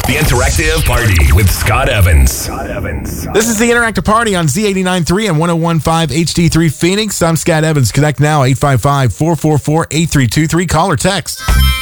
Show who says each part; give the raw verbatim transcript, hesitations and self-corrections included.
Speaker 1: The Interactive Party with Scott Evans. Scott Evans.
Speaker 2: This is the Interactive Party on Z eighty-nine point three and one oh one point five H D three Phoenix. I'm Scott Evans. Connect now, eight five five, four four four, eight three two three. Call or text.